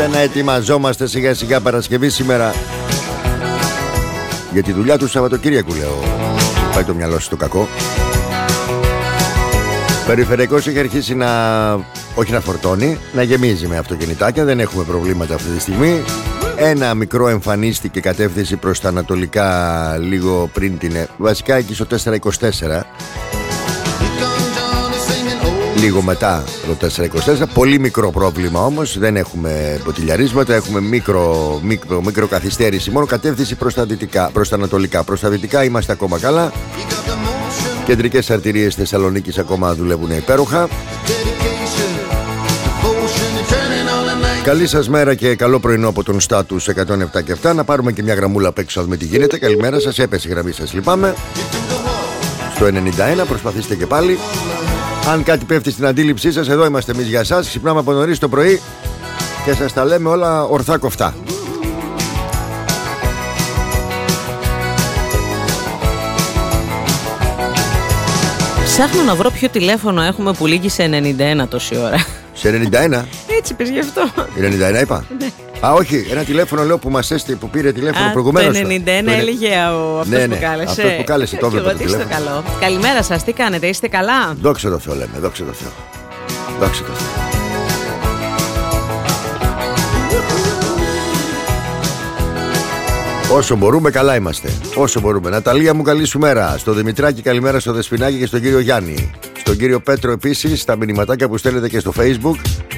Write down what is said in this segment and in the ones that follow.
Άντε να ετοιμαζόμαστε σιγά σιγά Παρασκευή σήμερα. Για τη δουλειά του Σαββατοκύριακου λέω. Πάει το μυαλό σου το κακό. Περιφερειακός έχει αρχίσει να, όχι να φορτώνει, να γεμίζει με αυτοκινητάκια. Δεν έχουμε προβλήματα αυτή τη στιγμή. Ένα μικρό εμφανίστηκε κατεύθυνση προς τα ανατολικά λίγο πριν την... Βασικά εκεί στο 424. Λίγο μετά το 424. Πολύ μικρό πρόβλημα όμως. Δεν έχουμε ποτηλιαρίσματα. Έχουμε μικρό καθυστέρηση. Μόνο κατεύθυνση προς τα δυτικά, προς τα ανατολικά. Προς τα δυτικά είμαστε ακόμα καλά. Κεντρικές αρτηρίες Θεσσαλονίκης ακόμα δουλεύουν υπέροχα. Καλή σας μέρα και καλό πρωινό από τον Στάτους 107 και 7. Να πάρουμε και μια γραμμούλα απ' έξω, να δούμε τι γίνεται. Καλημέρα σας, έπεσε η γραμμή σας, λυπάμαι. Στο 91 προσπαθήστε και πάλι. Αν κάτι πέφτει στην αντίληψή σας, εδώ είμαστε εμείς για σας. Ξυπνάμε από νωρίς το πρωί και σας τα λέμε όλα ορθά κοφτά. Ψάχνω να βρω ποιο τηλέφωνο έχουμε που λύγει σε 91 τόση ώρα. Σε 91? Έτσι πες γι' αυτό. 91 είπα. Ναι. Α, όχι, ένα τηλέφωνο λέω που μας έστειλε, που πήρε τηλέφωνο προηγουμένως. Το 91 έλεγε αυτός που κάλεσε. Αυτός που κάλεσε το έβλεπε το τηλέφωνο. Καλό. Καλημέρα σας, τι κάνετε, είστε καλά? Δόξα τω Θεώ λέμε, δόξα τω Θεώ. Δόξα τω Θεώ. Όσο μπορούμε καλά είμαστε. Όσο μπορούμε. Ναταλία μου, καλή σου μέρα. Στο Δημητράκη καλημέρα, στο Δεσποινάκη και στον κύριο Γιάννη. Στον κύριο Πέτρο επίσης, τα μηνυματάκια που στέλνετε και στο Facebook.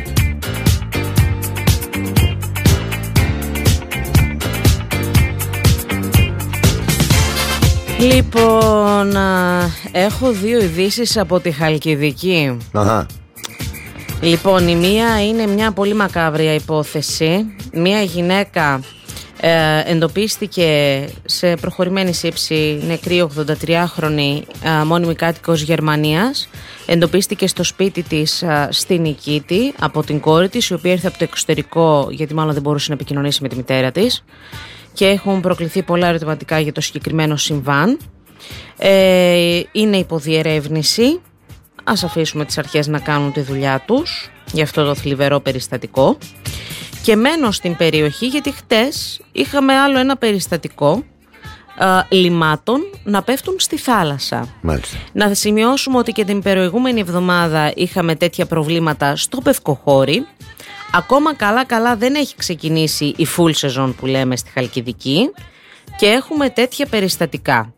Λοιπόν, έχω δύο ειδήσεις από τη Χαλκιδική. Αχα. Λοιπόν, η μία είναι μια πολύ μακάβρια υπόθεση. Μια γυναίκα εντοπίστηκε σε προχωρημένη σύψη, νεκρή 83χρονη μόνιμη κάτοικος Γερμανίας. Εντοπίστηκε στο σπίτι της στη Νικήτη από την κόρη της, η οποία ήρθε από το εξωτερικό γιατί μάλλον δεν μπορούσε να επικοινωνήσει με τη μητέρα της, και έχουν προκληθεί πολλά ερωτηματικά για το συγκεκριμένο συμβάν. Είναι υποδιερεύνηση. Ας αφήσουμε τις αρχές να κάνουν τη δουλειά τους για αυτό το θλιβερό περιστατικό. Και μένω στην περιοχή γιατί χτες είχαμε άλλο ένα περιστατικό λιμάτων να πέφτουν στη θάλασσα. Μάλιστα. Να σημειώσουμε ότι και την προηγούμενη εβδομάδα είχαμε τέτοια προβλήματα στο Πευκοχώρι. Ακόμα καλά δεν έχει ξεκινήσει η full season που λέμε στη Χαλκιδική και έχουμε τέτοια περιστατικά.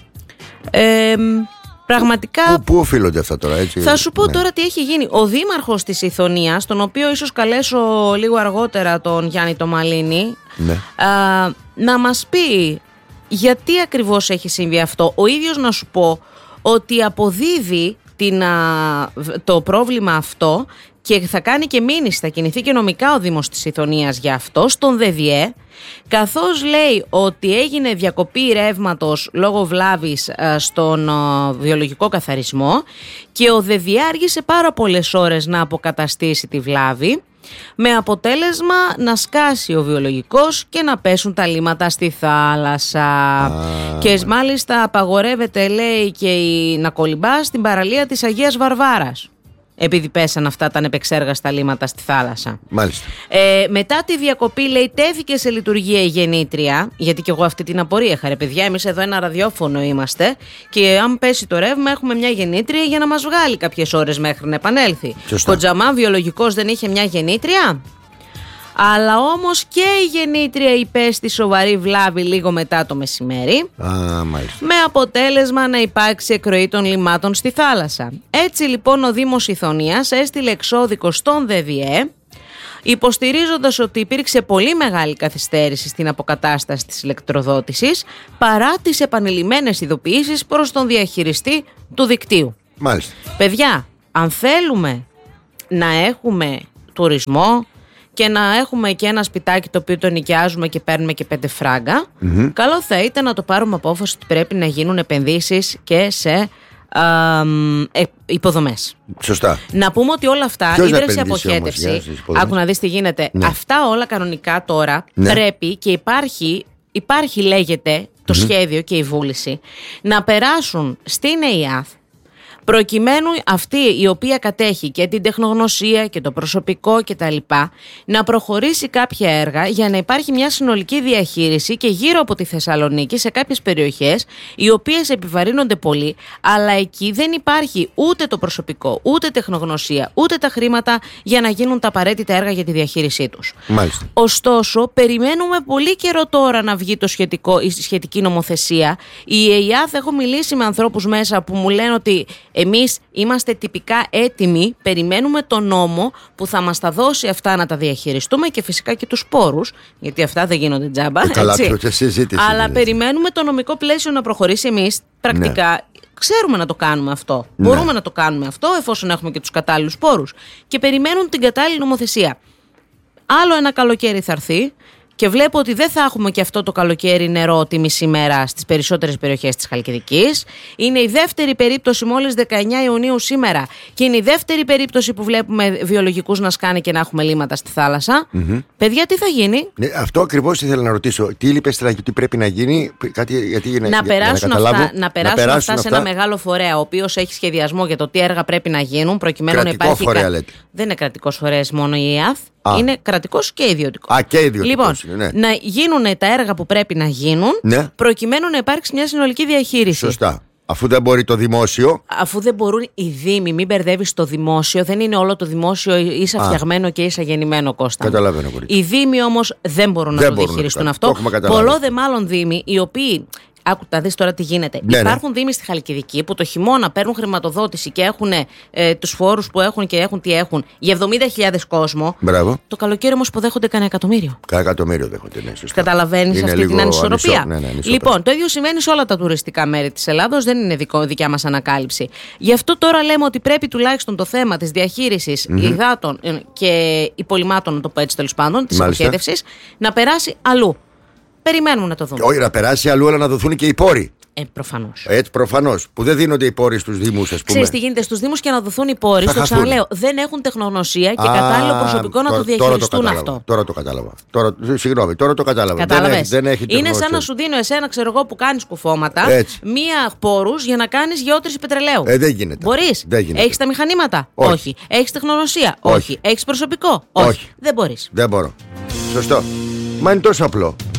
Πραγματικά. Πού οφείλονται αυτά τώρα, έτσι? Θα σου πω τώρα τι έχει γίνει. Ο δήμαρχος της Ιθωνίας, τον οποίο ίσως καλέσω λίγο αργότερα, τον Γιάννη το Μαλίνη, να μας πει γιατί ακριβώς έχει συμβεί αυτό. Ο ίδιος να σου πω ότι αποδίδει το πρόβλημα αυτό και θα κάνει και μήνυση, θα κινηθεί και νομικά ο Δήμος της Ιθωνίας για αυτό στον ΔΔΕ, καθώς λέει ότι έγινε διακοπή ρεύματος λόγω βλάβης στον βιολογικό καθαρισμό και ο ΔΔΕ άργησε πάρα πολλές ώρες να αποκαταστήσει τη βλάβη, με αποτέλεσμα να σκάσει ο βιολογικός και να πέσουν τα λίμματα στη θάλασσα. Και μάλιστα απαγορεύεται, λέει, και να κολυμπά στην παραλία της Αγίας Βαρβάρας, επειδή πέσαν αυτά τα ανεπεξέργαστα λίμματα στη θάλασσα. Μάλιστα. Μετά τη διακοπή, λέει, τέθηκε σε λειτουργία η γεννήτρια, γιατί και εγώ αυτή την απορία είχα, ρε παιδιά, εμείς εδώ ένα ραδιόφωνο είμαστε και αν πέσει το ρεύμα έχουμε μια γεννήτρια για να μας βγάλει κάποιες ώρες μέχρι να επανέλθει. Σωστά. Ο Τζαμάν βιολογικός δεν είχε μια γεννήτρια? Αλλά όμως και η γεννήτρια υπέστη σοβαρή βλάβη λίγο μετά το μεσημέρι, με αποτέλεσμα να υπάρξει εκροή των λιμάτων στη θάλασσα. Έτσι λοιπόν ο Δήμος Ιθωνίας έστειλε εξώδικο στον ΔΔΕ, υποστηρίζοντας ότι υπήρξε πολύ μεγάλη καθυστέρηση στην αποκατάσταση της ηλεκτροδότησης παρά τις επανειλημμένες ειδοποιήσεις προς τον διαχειριστή του δικτύου. Μάλιστα. Παιδιά, αν θέλουμε να έχουμε τουρισμό και να έχουμε και ένα σπιτάκι το οποίο το νοικιάζουμε και παίρνουμε και 5 φράγκα, καλό θα ήταν να το πάρουμε απόφαση ότι πρέπει να γίνουν επενδύσεις και σε υποδομές. Σωστά. Να πούμε ότι όλα αυτά, η ίδρυυση αποχέτευση, άκου να δεις τι γίνεται, αυτά όλα κανονικά τώρα πρέπει και υπάρχει λέγεται το σχέδιο και η βούληση να περάσουν στην ΕΙΑΘ προκειμένου αυτή η οποία κατέχει και την τεχνογνωσία και το προσωπικό κτλ. Να προχωρήσει κάποια έργα για να υπάρχει μια συνολική διαχείριση και γύρω από τη Θεσσαλονίκη σε κάποιες περιοχές οι οποίες επιβαρύνονται πολύ, αλλά εκεί δεν υπάρχει ούτε το προσωπικό, ούτε τεχνογνωσία, ούτε τα χρήματα για να γίνουν τα απαραίτητα έργα για τη διαχείρισή τους. Μάλιστα. Ωστόσο, περιμένουμε πολύ καιρό τώρα να βγει η σχετική νομοθεσία. Η ΕΙΑΘ, έχω μιλήσει με ανθρώπους μέσα που μου λένε ότι εμείς είμαστε τυπικά έτοιμοι, περιμένουμε τον νόμο που θα μας τα δώσει αυτά να τα διαχειριστούμε και φυσικά και τους πόρους, γιατί αυτά δεν γίνονται τζάμπα. Καλά, συζήτηση. Αλλά περιμένουμε το νομικό πλαίσιο να προχωρήσει. Εμείς πρακτικά. Ναι. Ξέρουμε να το κάνουμε αυτό. Ναι. Μπορούμε να το κάνουμε αυτό εφόσον έχουμε και τους κατάλληλους πόρους. Και περιμένουν την κατάλληλη νομοθεσία. Άλλο ένα καλοκαίρι θα έρθει και βλέπω ότι δεν θα έχουμε και αυτό το καλοκαίρι νερό τη μισή μέρα στις περισσότερες περιοχές της Χαλκιδικής. Είναι η δεύτερη περίπτωση μόλις 19 Ιουνίου σήμερα και είναι η δεύτερη περίπτωση που βλέπουμε βιολογικούς να σκάνε και να έχουμε λίμματα στη θάλασσα. Mm-hmm. Παιδιά, τι θα γίνει? Ναι, αυτό ακριβώς ήθελα να ρωτήσω. Τι είπες, τι πρέπει να γίνει, να περάσουν αυτά σε ένα μεγάλο φορέα, ο οποίος έχει σχεδιασμό για το τι έργα πρέπει να γίνουν, προκειμένου κρατικό να υπάρχει. Φορέα, λέτε. Δεν είναι κρατικός φορέας μόνο η ΕΑΘ. Είναι κρατικός και ιδιωτικός. Και ιδιωτικός. Λοιπόν, να γίνουν τα έργα που πρέπει να γίνουν, ναι, προκειμένου να υπάρξει μια συνολική διαχείριση. Σωστά. Αφού δεν μπορεί το δημόσιο. Αφού δεν μπορούν οι δήμοι, μην μπερδεύεις το δημόσιο. Δεν είναι όλο το δημόσιο ίσα φτιαγμένο και ίσα γεννημένο, Κώστα. Καταλαβαίνω. Οι δήμοι όμως δεν μπορούν να το διαχειριστούν αυτό. Πολλό δε μάλλον δήμοι οι οποίοι. Άκου, τα δεις τώρα τι γίνεται. Ναι, υπάρχουν δήμοι στη Χαλκιδική που το χειμώνα παίρνουν χρηματοδότηση και έχουν τους φόρους που έχουν και έχουν τι έχουν για 70.000 κόσμο. Μπράβο. Το καλοκαίρι όμως υποδέχονται κανένα εκατομμύριο. Κανένα εκατομμύριο δέχονται, ναι, σωστά. Καταλαβαίνεις αυτή την ανισορροπία. Ναι, λοιπόν, το ίδιο συμβαίνει σε όλα τα τουριστικά μέρη της Ελλάδος, δεν είναι δικιά μας ανακάλυψη. Γι' αυτό τώρα λέμε ότι πρέπει τουλάχιστον το θέμα της διαχείρισης υδάτων και υπολειμμάτων, να το πω έτσι τέλος πάντων, της αποχέτευσης, να περάσει αλλού. Περιμένουμε να το δούμε. Όχι, να περάσει αλλού, αλλά να δοθούν και οι πόροι. Προφανώς. Έτσι, προφανώς. Που δεν δίνονται οι πόροι στους δήμους, ας πούμε. Ξέρεις τι γίνεται στους δήμους και να δοθούν οι πόροι. Στο ξαναλέω. Δεν έχουν τεχνογνωσία και κατάλληλο προσωπικό να το διαχειριστούν αυτό. Τώρα το κατάλαβα. Συγγνώμη, τώρα το κατάλαβα. Κατάλαβες. Δεν έχει είναι σαν να σου δίνω εσένα, ξέρω εγώ, που κάνεις κουφώματα, μία πόρους για να κάνεις γεώτρηση πετρελαίου. Δεν γίνεται. Μπορείς. Έχεις τα μηχανήματα? Όχι. Έχεις τεχνογνωσία? Όχι. Έχεις προσωπικό? Όχι. Δεν μπορείς. Δεν μπορώ. Σωστό. Μα είναι τόσο απλό.